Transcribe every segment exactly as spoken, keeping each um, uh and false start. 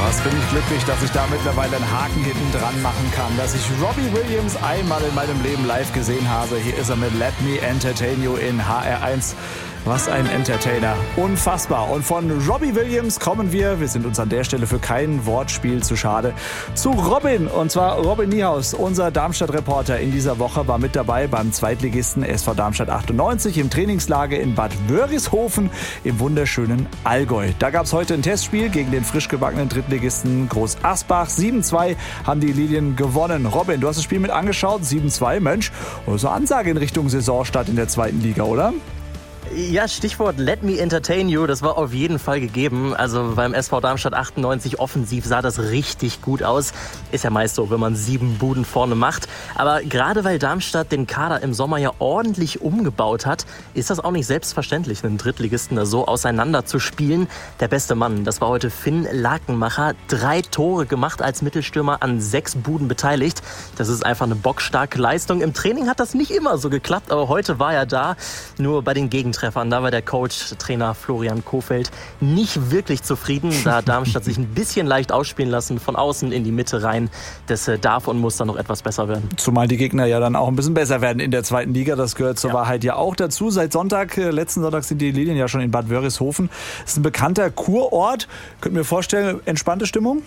Was bin ich glücklich, dass ich da mittlerweile einen Haken hinten dran machen kann, dass ich Robbie Williams einmal in meinem Leben live gesehen habe. Hier ist er mit Let Me Entertain You in H R eins. Was ein Entertainer. Unfassbar. Und von Robbie Williams kommen wir, wir sind uns an der Stelle für kein Wortspiel zu schade, zu Robin. Und zwar Robin Niehaus, unser Darmstadt-Reporter in dieser Woche, war mit dabei beim Zweitligisten S V Darmstadt achtundneunzig im Trainingslager in Bad Wörishofen im wunderschönen Allgäu. Da gab es heute ein Testspiel gegen den frisch gebackenen Drittligisten Groß Asbach. sieben zwei haben die Lilien gewonnen. Robin, du hast das Spiel mit angeschaut. sieben zwei, Mensch, so Ansage in Richtung Saisonstart in der zweiten Liga, oder? Ja, Stichwort Let Me Entertain You, das war auf jeden Fall gegeben. Also beim S V Darmstadt achtundneunzig offensiv sah das richtig gut aus. Ist ja meist so, wenn man sieben Buden vorne macht. Aber gerade weil Darmstadt den Kader im Sommer ja ordentlich umgebaut hat, ist das auch nicht selbstverständlich, einen Drittligisten da so auseinander zu spielen. Der beste Mann, das war heute Finn Lakenmacher. Drei Tore gemacht als Mittelstürmer, an sechs Buden beteiligt. Das ist einfach eine bockstarke Leistung. Im Training hat das nicht immer so geklappt, aber heute war er da. Nur bei den Gegentreffern, da war der Coach, Trainer Florian Kohfeldt, nicht wirklich zufrieden. Da hat Darmstadt sich ein bisschen leicht ausspielen lassen, von außen in die Mitte rein. Das darf und muss dann noch etwas besser werden. Zumal die Gegner ja dann auch ein bisschen besser werden in der zweiten Liga. Das gehört zur ja. Wahrheit ja auch dazu. Seit Sonntag, letzten Sonntag sind die Lilien ja schon in Bad Wörishofen. Das ist ein bekannter Kurort. Könnt ihr mir vorstellen, entspannte Stimmung?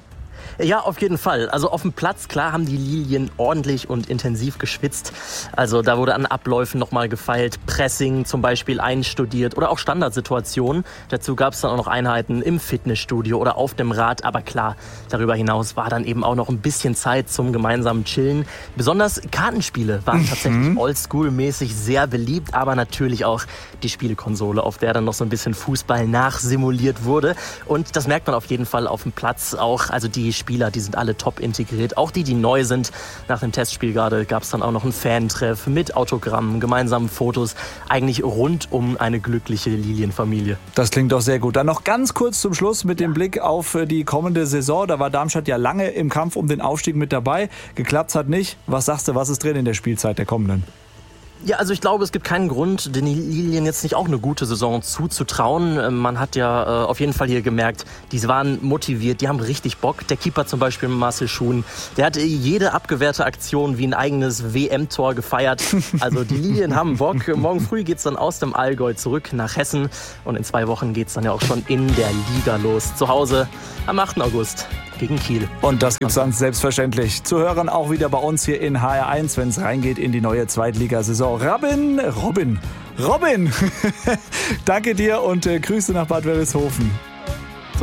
Ja, auf jeden Fall. Also auf dem Platz, klar, haben die Lilien ordentlich und intensiv geschwitzt. Also da wurde an Abläufen nochmal gefeilt, Pressing zum Beispiel einstudiert oder auch Standardsituationen. Dazu gab es dann auch noch Einheiten im Fitnessstudio oder auf dem Rad. Aber klar, darüber hinaus war dann eben auch noch ein bisschen Zeit zum gemeinsamen Chillen. Besonders Kartenspiele waren tatsächlich oldschool-mäßig sehr beliebt, aber natürlich auch die Spielekonsole, auf der dann noch so ein bisschen Fußball nachsimuliert wurde. Und das merkt man auf jeden Fall auf dem Platz auch. Also die Spieler, die sind alle top integriert. Auch die, die neu sind. Nach dem Testspiel gerade gab es dann auch noch einen Fantreff mit Autogrammen, gemeinsamen Fotos. Eigentlich rund um eine glückliche Lilienfamilie. Das klingt doch sehr gut. Dann noch ganz kurz zum Schluss mit dem Blick auf die kommende Saison. Da war Darmstadt ja lange im Kampf um den Aufstieg mit dabei. Geklappt hat nicht. Was sagst du, was ist drin in der Spielzeit der kommenden? Ja, also ich glaube, es gibt keinen Grund, den Lilien jetzt nicht auch eine gute Saison zuzutrauen. Man hat ja äh, auf jeden Fall hier gemerkt, die waren motiviert, die haben richtig Bock. Der Keeper zum Beispiel, Marcel Schuhn, der hat jede abgewehrte Aktion wie ein eigenes W M-Tor gefeiert. Also die Lilien haben Bock. Morgen früh geht's dann aus dem Allgäu zurück nach Hessen. Und in zwei Wochen geht's dann ja auch schon in der Liga los. Zu Hause am achten August. Gegen Kiel. Und das gibt's dann selbstverständlich zu hören, auch wieder bei uns hier in H R eins, wenn es reingeht in die neue Zweitligasaison. Robin, Robin, Robin, danke dir und äh, Grüße nach Bad Wörishofen.